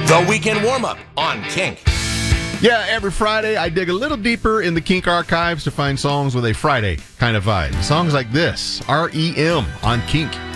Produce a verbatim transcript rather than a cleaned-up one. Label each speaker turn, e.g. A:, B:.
A: The Weekend Warm-Up on Kink.
B: Yeah, every Friday I dig a little deeper in the Kink archives to find songs with a Friday kind of vibe. Songs like this, R E M on Kink.